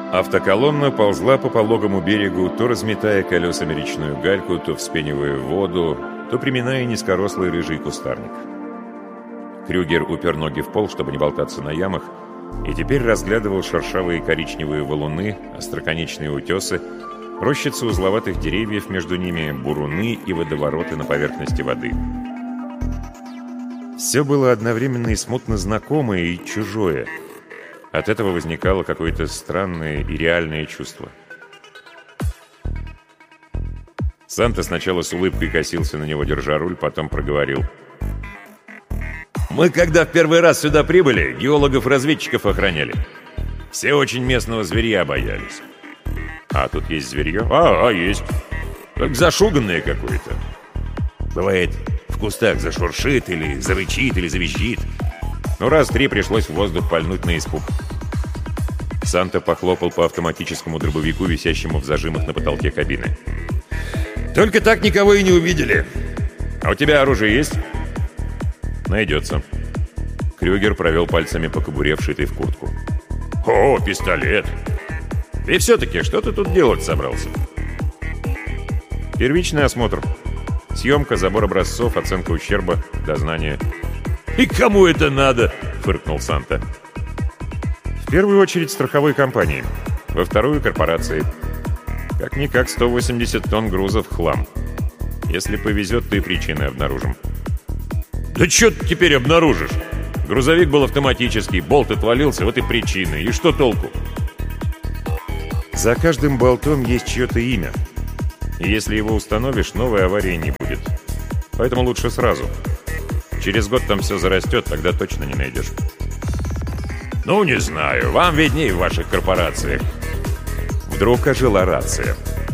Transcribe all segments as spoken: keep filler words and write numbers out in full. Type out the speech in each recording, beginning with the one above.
Автоколонна ползла по пологому берегу, то разметая колесами речную гальку, то вспенивая воду, то приминая низкорослый рыжий кустарник. Крюгер упер ноги в пол, чтобы не болтаться на ямах, и теперь разглядывал шершавые коричневые валуны, остроконечные утесы, рощицы узловатых деревьев между ними, буруны и водовороты на поверхности воды. Все было одновременно и смутно знакомое, и чужое. От этого возникало какое-то странное и реальное чувство. Санта сначала с улыбкой косился на него, держа руль, потом проговорил. «Мы, когда в первый раз сюда прибыли, геологов-разведчиков охраняли. Все очень местного зверья боялись». «А тут есть зверье?» «А, а есть. Только зашуганное какое-то. Бывает, в кустах зашуршит, или зарычит, или завизжит. Ну, раз три пришлось в воздух пальнуть на испуг». Санта похлопал по автоматическому дробовику, висящему в зажимах на потолке кабины. «Только так никого и не увидели. А у тебя оружие есть?» «Найдется». Крюгер провел пальцами по кобуре, вшитой в куртку. «О, пистолет! И все-таки, что ты тут делать собрался?» «Первичный осмотр. Съемка, забор образцов, оценка ущерба, дознание». «И кому это надо?» — фыркнул Санта. «В первую очередь страховой компании, во вторую — корпорации. Как-никак сто восемьдесят тонн грузов — хлам. Если повезет, то и причины обнаружим». «Да что ты теперь обнаружишь? Грузовик был автоматический, болт отвалился, вот и причины. И что толку?» «За каждым болтом есть чье-то имя. И если его установишь, новой аварии не будет. Поэтому лучше сразу. Через год там все зарастет, тогда точно не найдешь». «Ну, не знаю. Вам виднее в ваших корпорациях». Вдруг ожила рация.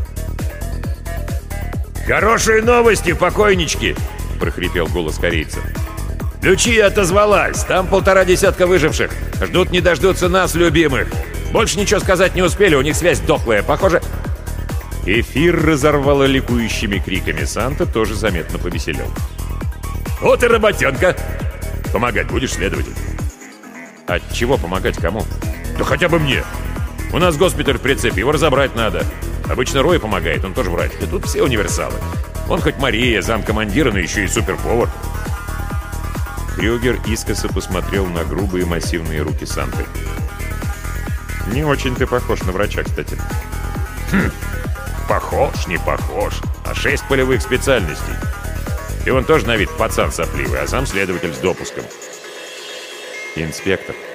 «Хорошие новости, покойнички!» — прохрипел голос корейца. «Лючия отозвалась. Там полтора десятка выживших. Ждут не дождутся нас, любимых. Больше ничего сказать не успели, у них связь дохлая. Похоже...» Эфир разорвало ликующими криками. Санта тоже заметно повеселел. «Вот и работенка! Помогать будешь, следователь?» «От чего помогать кому?» «Да хотя бы мне. У нас госпиталь в прицепе, его разобрать надо. Обычно Рой помогает, он тоже врач. И тут все универсалы. Он хоть Мария, замкомандира, но еще и суперповар». Крюгер искоса посмотрел на грубые массивные руки Санты. «Не очень ты похож на врача, кстати». «Хм, похож, не похож. А шесть полевых специальностей. И он тоже на вид пацан сопливый, а сам следователь с допуском». «Инспектор».